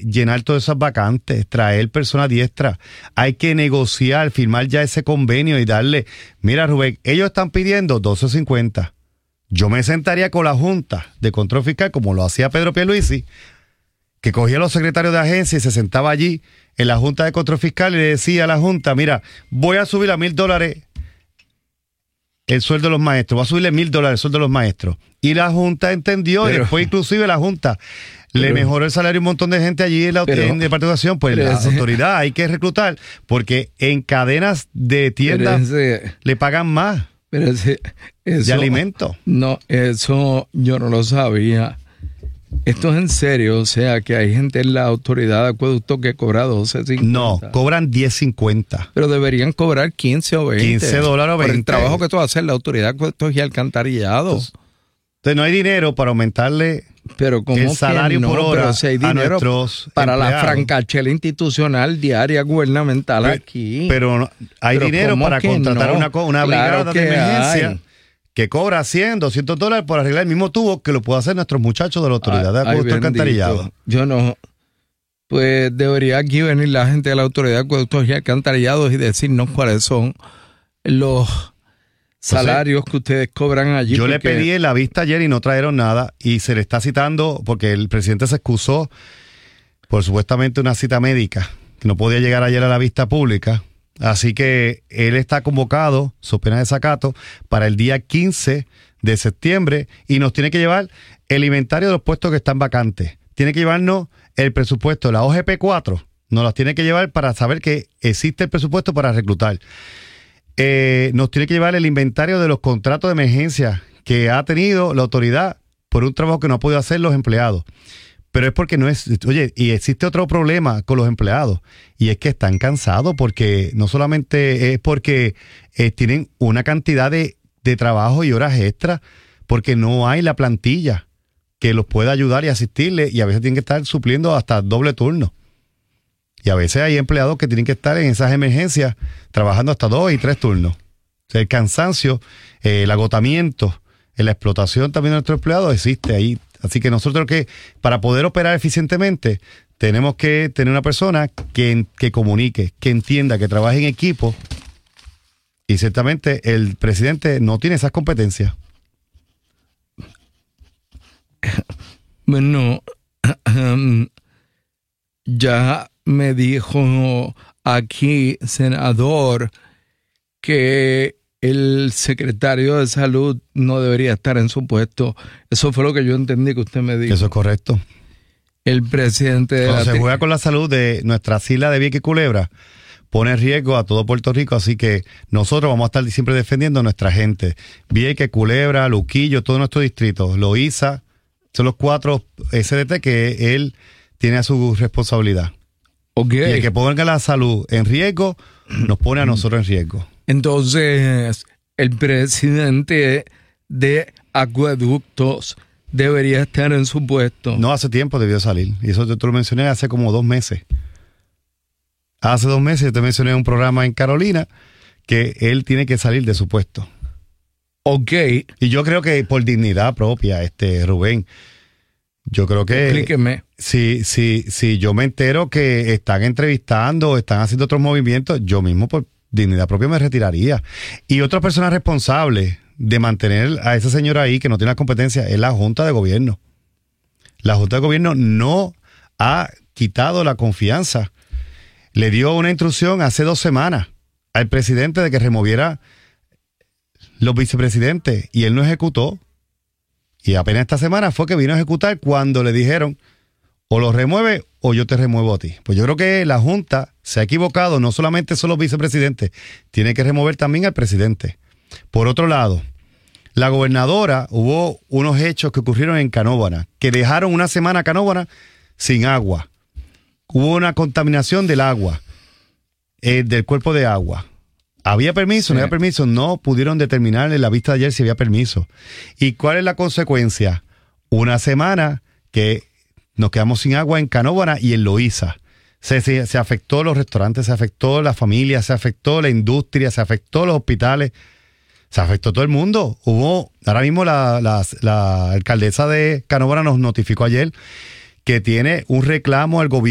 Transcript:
llenar todas esas vacantes, traer personas diestras. Hay que negociar, firmar ya ese convenio y darle... Mira, Rubén, ellos están pidiendo $12.50. Yo me sentaría con la Junta de Control Fiscal, como lo hacía Pedro Pierluisi, que cogía a los secretarios de agencia y se sentaba allí en la Junta de Control Fiscal y le decía a la Junta, mira, voy a subir a $1,000 el sueldo de los maestros, voy a subirle $1,000 el sueldo de los maestros. Y la Junta entendió, y después inclusive la Junta le mejoró el salario a un montón de gente allí en el Departamento de Educación. Pues la autoridad hay que reclutar, porque en cadenas de tiendas le pagan más de alimentos. No, eso yo no lo sabía. Esto es en serio, o sea, que hay gente en la autoridad de acueducto que cobra $12.50. No, cobran $10.50. Pero deberían cobrar 15 o 20. $15 o 20. Por el trabajo que tú haces en la autoridad de acueductos y alcantarillados. Entonces no hay dinero para aumentarle el salario por hora pero si hay dinero a nuestros para empleados. La francachela institucional diaria gubernamental aquí. Pero hay dinero para contratar una brigada de emergencia que cobra $100, $200 por arreglar el mismo tubo que lo puede hacer nuestros muchachos de la autoridad de acueductos alcantarillados. Yo no. Pues debería aquí venir la gente de la autoridad de acueductos y alcantarillados y decirnos cuáles son los salarios que ustedes cobran allí. Yo le pedí la vista ayer y no trajeron nada, y se le está citando porque el presidente se excusó por supuestamente una cita médica, que no podía llegar ayer a la vista pública. Así que él está convocado, so pena de desacato, para el día 15 de septiembre y nos tiene que llevar el inventario de los puestos que están vacantes. Tiene que llevarnos el presupuesto, la OGP 4, nos las tiene que llevar para saber que existe el presupuesto para reclutar. Nos tiene que llevar el inventario de los contratos de emergencia que ha tenido la autoridad por un trabajo que no ha podido hacer los empleados. Pero es porque no es... Oye, y existe otro problema con los empleados, y es que están cansados, porque no solamente es porque tienen una cantidad de trabajo y horas extras, porque no hay la plantilla que los pueda ayudar y asistirles, y a veces tienen que estar supliendo hasta doble turno. Y a veces hay empleados que tienen que estar en esas emergencias trabajando hasta 2 y 3 turnos. O sea, el cansancio, el agotamiento, la explotación también de nuestros empleados existe ahí. Así que nosotros para poder operar eficientemente tenemos que tener una persona que comunique, que entienda, que trabaje en equipo, y ciertamente el presidente no tiene esas competencias. Bueno, ya me dijo aquí, senador, que el secretario de Salud no debería estar en su puesto. Eso fue lo que yo entendí que usted me dijo. Eso es correcto. El presidente de Cuando se juega con la salud de nuestras islas de Vieques y Culebra, pone en riesgo a todo Puerto Rico, así que nosotros vamos a estar siempre defendiendo a nuestra gente. Vieques, Culebra, Luquillo, todo nuestro distrito, Loíza, son los 4 SDT que él tiene a su responsabilidad. Okay. Y el que ponga la salud en riesgo, nos pone a nosotros en riesgo. Entonces, el presidente de Acueductos debería estar en su puesto. No, hace tiempo debió salir. Y eso te lo mencioné hace como 2 meses. Hace 2 meses te mencioné un programa en Carolina que él tiene que salir de su puesto. Ok. Y yo creo que por dignidad propia, Rubén, yo creo que... Explíqueme. Si yo me entero que están entrevistando, están haciendo otros movimientos, yo mismo por dignidad propia me retiraría. Y otra persona responsable de mantener a esa señora ahí que no tiene la competencia es la Junta de Gobierno. La Junta de Gobierno no ha quitado la confianza. Le dio una instrucción hace 2 semanas al presidente de que removiera los vicepresidentes y él no ejecutó. Y apenas esta semana fue que vino a ejecutar cuando le dijeron o lo remueve o yo te remuevo a ti. Pues yo creo que la Junta se ha equivocado, no solamente son los vicepresidentes, tiene que remover también al presidente. Por otro lado, la gobernadora, hubo unos hechos que ocurrieron en Canóvana, que dejaron una semana a Canóvana sin agua. Hubo una contaminación del agua, del cuerpo de agua. ¿Había permiso? Sí. ¿No había permiso? No pudieron determinar en la vista de ayer si había permiso. ¿Y cuál es la consecuencia? Una semana que nos quedamos sin agua en Canóvana y en Loíza. Se afectó los restaurantes, se afectó la familia, se afectó la industria, se afectó los hospitales, se afectó todo el mundo. Ahora mismo la alcaldesa de Canóvana nos notificó ayer que tiene un reclamo al gobierno